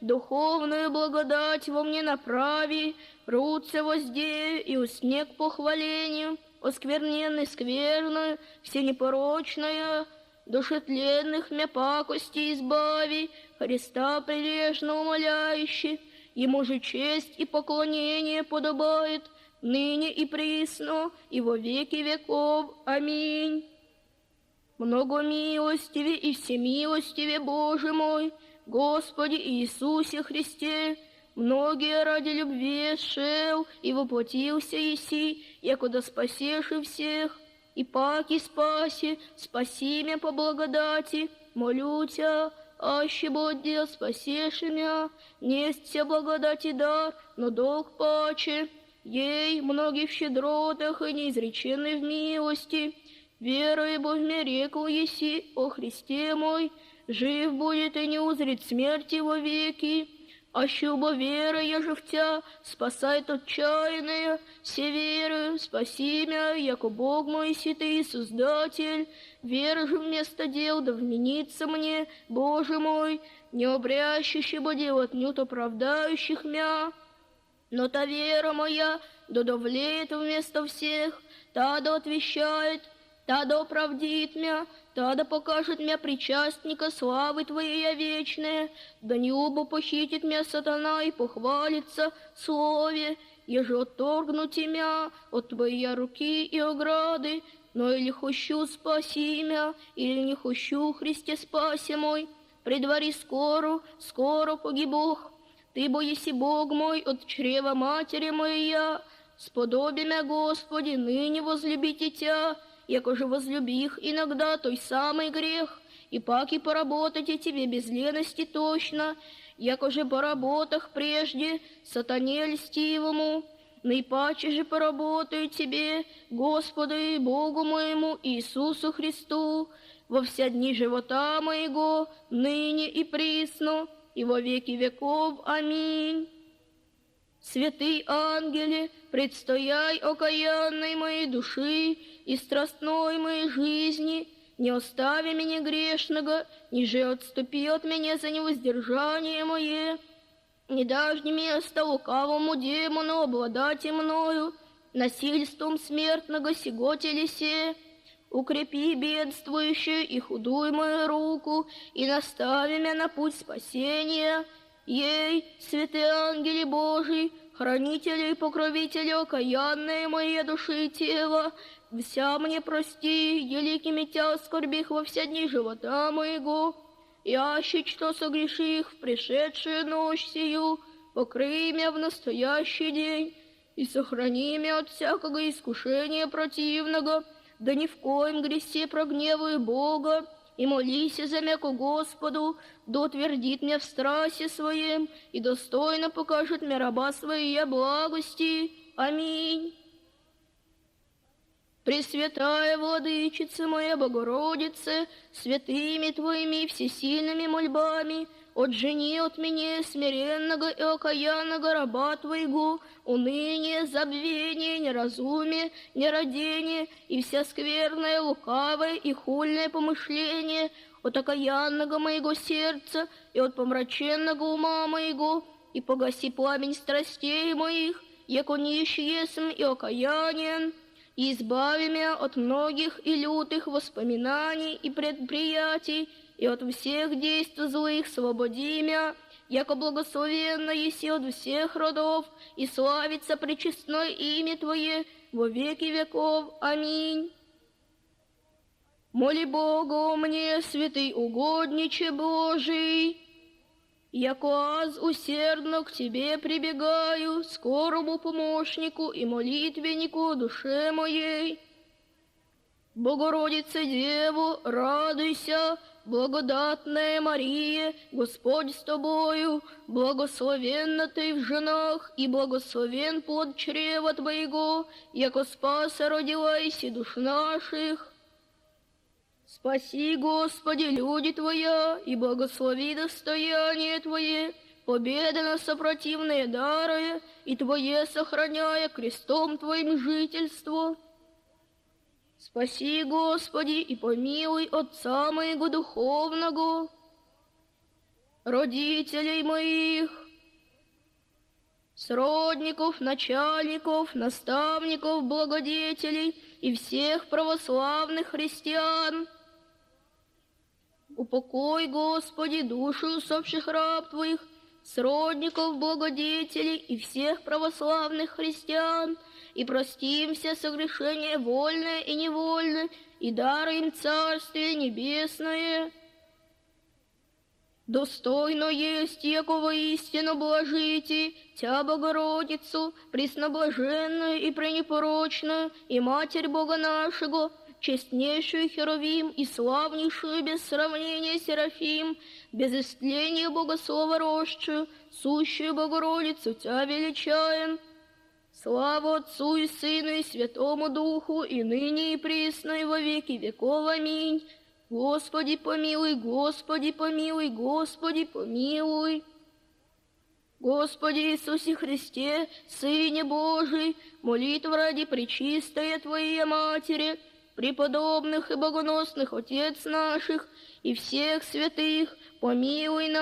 духовную благодать во мне направи, руце воздею и усне к похвалению, оскверненной скверную, всенепорочная, душетленных мя пакости избави, Христа прилежно умоляющий, Ему же честь и поклонение подобает, ныне и присно, и во веки веков. Аминь. Многомилостиве и всемилостиве Боже мой, Господи Иисусе Христе, многие ради любви шел и воплотился еси, якуда спасеши всех, и паки спаси, спаси мя по благодати, молю Тя, аще Боже спасеши мя, несть вся благодати дар, но долг паче, ей многих в щедротах и неизреченной в милости, верою Бог мне рекл еси, о Христе мой, жив будет и не узрит смерти во веки, аще убо вера еже в Тя, спасай отчаянная, все верою, спаси мя, яко Бог мой си Ты, Создатель, вера же вместо дел, да вменится мне, Боже мой, не обрящущий бо дел отнюдь оправдающих мя, но та вера моя, да довлеет вместо всех, та да отвещает, та да оправдит мя, та да покажет мя причастника славы Твоей вечная, да не убо похитит мя сатана и похвалится слове, еже отторгнуть мя от Твоей руки и ограды, но или хощу спаси мя, или не хощу, Христе спаси мой, предвари скоро, скоро погибох. Ты бо еси Бог мой от чрева матери моя, сподоби мя, Господи, ныне возлюбите Тя, яко же возлюбих иногда той самый грех, и паки поработайте Тебе без лености точно, яко же по работах прежде сатане льстивому, наипаче же поработаю Тебе, Господу и Богу моему Иисусу Христу, во вся дни живота моего, ныне и присно, и во веки веков. Аминь. Святый ангеле, предстояй окаянной моей души и страстной моей жизни, не остави меня грешного, ниже отступи от меня за невоздержание мое, не дашь ни места лукавому демону обладать и мною, насильством смертного сего телесе. Укрепи бедствующую и худую мою руку, и настави меня на путь спасения. Ей, святые ангели Божии, хранители и покровители окаянные моей души и тела, вся мне прости, великими Тя скорбих во все дни живота моего, яще что согреших в пришедшую ночь сию, покрый меня в настоящий день, и сохрани меня от всякого искушения противного, да ни в коем гресе прогневаю Бога, и молись за меня ко Господу, да утвердит меня в страсти своем, и достойно покажет мне раба своей благости. Аминь. Пресвятая Владычица моя Богородица, святыми Твоими всесильными мольбами, отжени от меня смиренного и окаянного раба Твоего, уныние, забвение, неразумие, нерадение и вся скверное, лукавое и хульное помышление от окаянного моего сердца и от помраченного ума моего, и погаси пламень страстей моих, яко нищий есмь и окаянен, и избави меня от многих и лютых воспоминаний и предприятий, и от всех действий злых свободи меня, яко благословенно еси от всех родов, и славится пречестное имя Твое во веки веков. Аминь. Моли Бога мне, святый угодниче Божий, яко аз усердно к Тебе прибегаю, скорому помощнику и молитвеннику душе моей. Богородица Деву, радуйся, благодатная Мария, Господь с тобою, благословенна ты в женах, и благословен плод чрева Твоего, яко спаса родилась и душ наших. Спаси, Господи, люди Твоя, и благослови достояние Твое, победа на сопротивные даруя, и Твое сохраняя крестом Твоим жительство. Спаси, Господи, и помилуй Отца моего духовного. родителей моих, сродников, начальников, наставников, благодетелей и всех православных христиан. Упокой, Господи, души усопших раб Твоих, сродников, благодетелей и всех православных христиан, и прости им все согрешения вольные и невольные, и даруй им Царствие Небесное. Достойно есть, яко воистину блажите, Тя, Богородицу, пресноблаженную и пренепорочную, и Матерь Бога нашего, честнейшую Херувим и славнейшую без сравнения Серафим, без истления Богослова росшую, сущую Богородицу Тя величаем. Славу Отцу и Сыну и Святому Духу, и ныне и присно, и во веки веков. Аминь. Господи помилуй, Господи помилуй, Господи помилуй. Господи Иисусе Христе, Сыне Божий, молитва ради пречистой Твоей Матери, преподобных и богоносных Отец наших и всех святых, помилуй нас.